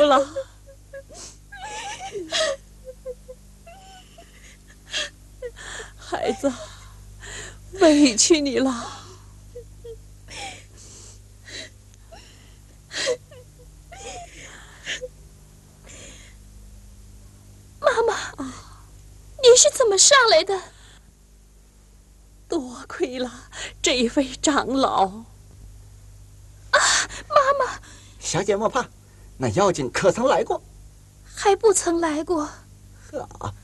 哭了。孩子，委屈你了。 妈妈，你是怎么上来的？ 多亏了这一位长老。 啊，妈妈， 小姐莫怕，那妖精可曾来过？ 还不曾来过。 呵，